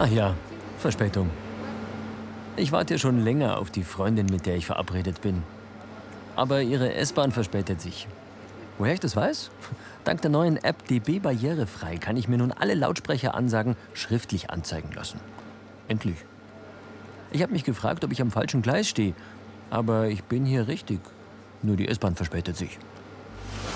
Ach ja, Verspätung. Ich warte schon länger auf die Freundin, mit der ich verabredet bin. Aber ihre S-Bahn verspätet sich. Woher ich das weiß? Dank der neuen App DB Barrierefrei kann ich mir nun alle Lautsprecheransagen schriftlich anzeigen lassen. Endlich. Ich habe mich gefragt, ob ich am falschen Gleis stehe. Aber ich bin hier richtig. Nur die S-Bahn verspätet sich.